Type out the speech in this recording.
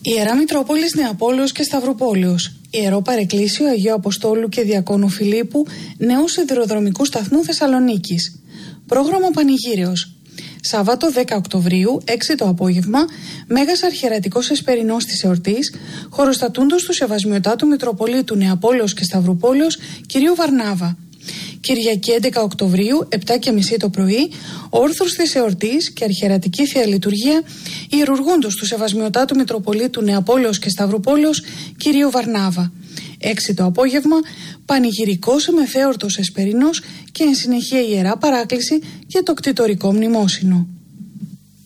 Ιερά Μητρόπολης Νεαπόλεως και Σταυρουπόλεως, Ιερό Παρεκκλήσιο Αγίου Αποστόλου και Διακόνου Φιλίππου, Νέου Σιδηροδρομικού Σταθμού Θεσσαλονίκης. Πρόγραμμα Πανηγύρεως. Σάββατο 10 Οκτωβρίου, 6 το απόγευμα, Μέγας Αρχιερατικός Εσπερινός της εορτής, χωροστατούντος του Σεβασμιωτάτου Μητροπολίτου Νεαπόλεως και Σταυρουπόλεως, κυρίου Βαρνάβα. Κυριακή 11 Οκτωβρίου, 7:30 το πρωί, όρθρος της εορτής και αρχιερατική Θεία Λειτουργία, ιερουργούντος του Σεβασμιωτάτου Μητροπολίτου Νεαπόλεως και Σταυρουπόλεως, κυρίου Βαρνάβα. 6 το απόγευμα, πανηγυρικός μεθέορτος Εσπερινός και εν συνεχεία Ιερά Παράκληση για το κτητορικό μνημόσυνο.